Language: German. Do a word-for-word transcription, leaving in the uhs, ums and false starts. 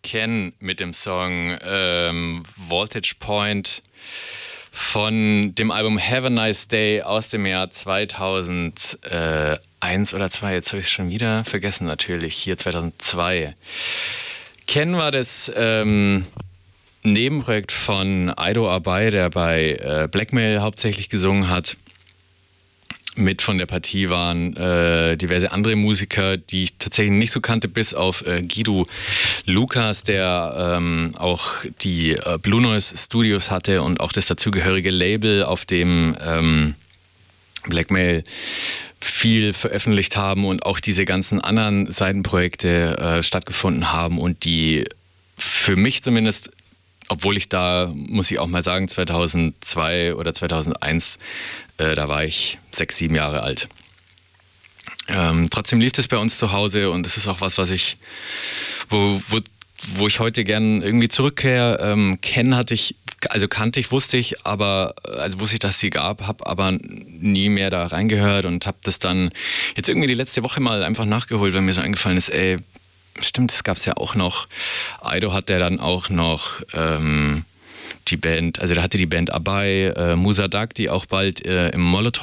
Ken mit dem Song ähm, Voltage Point von dem Album Have a Nice Day aus dem Jahr zweitausendeins oder zwei. Jetzt habe ich es schon wieder vergessen, natürlich. Hier zweitausendzwei. Ken war das ähm, Nebenprojekt von Aido Abai, der bei äh, Blackmail hauptsächlich gesungen hat. Mit von der Partie waren äh, diverse andere Musiker, die ich tatsächlich nicht so kannte, bis auf äh, Guido Lukas, der ähm, auch die äh, Blue Noise Studios hatte und auch das dazugehörige Label, auf dem ähm, Blackmail viel veröffentlicht haben und auch diese ganzen anderen Seitenprojekte äh, stattgefunden haben und die für mich zumindest, obwohl ich da, muss ich auch mal sagen, zweitausendzwei oder zweitausendeins, äh, da war ich sechs, sieben Jahre alt. Ähm, trotzdem lief das bei uns zu Hause und das ist auch was, was ich, wo, wo, wo ich heute gern irgendwie zurückkehre. Ähm, Ken hatte ich, also kannte ich, wusste ich, aber, also wusste ich, dass sie gab, habe aber nie mehr da reingehört und habe das dann jetzt irgendwie die letzte Woche mal einfach nachgeholt, weil mir so eingefallen ist, ey, stimmt, das gab es ja auch noch. Aido hat der dann auch noch ähm, die Band, also da hatte die Band Abai, äh, Musa Dak, die auch bald äh, im Molotov